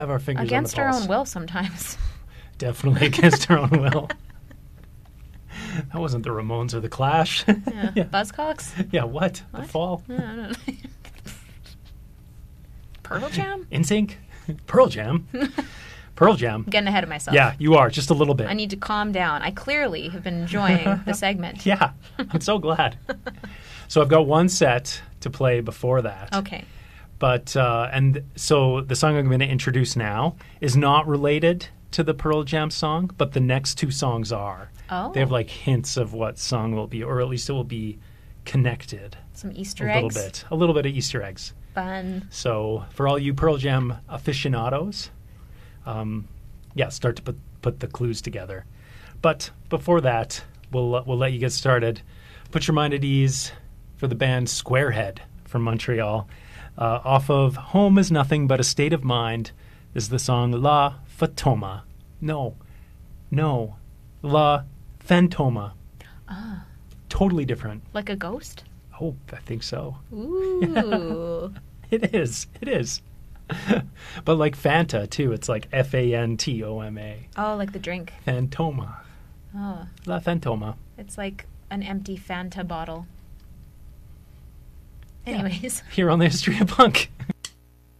have our fingers Against on the our pulse. own will sometimes. Definitely against our own will. That wasn't the Ramones or the Clash. Yeah. Yeah. Buzzcocks? Yeah, what? The What? Fall? I don't know. Pearl Jam? NSYNC? Pearl Jam? Pearl Jam. Getting ahead of myself. Yeah, you are, just a little bit. I need to calm down. I clearly have been enjoying the segment. Yeah, I'm so glad. So I've got one set to play before that. Okay. But, and so the song I'm going to introduce now is not related to the Pearl Jam song, but the next two songs are. Oh. They have like hints of what song will be, or at least it will be connected Some Easter a eggs. little bit of Easter eggs. Fun. So for all you Pearl Jam aficionados, start to put the clues together. But before that, we'll let you get started. Put your mind at ease for the band Squarehead from Montreal. Off of Home is Nothing But a State of Mind is the song La Fantoma. No. La Fantoma. Ah. Totally different. Like a ghost? Oh, I think so. Ooh. It is. But like Fanta, too. It's like Fantoma. Oh, like the drink. Fantoma. Oh. La Fantoma. It's like an empty Fanta bottle. Anyways. Here on the History of Punk.